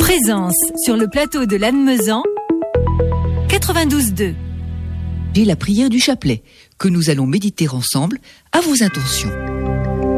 Présence sur le plateau de Lannemezan, 92.2. J'ai la prière du chapelet que nous allons méditer ensemble à vos intentions.